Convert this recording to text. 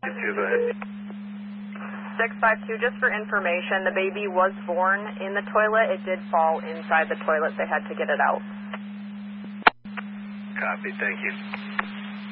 652, go ahead. 652, just for information, the baby was born in the toilet. It did fall inside the toilet. They had to get it out. Copy, thank you.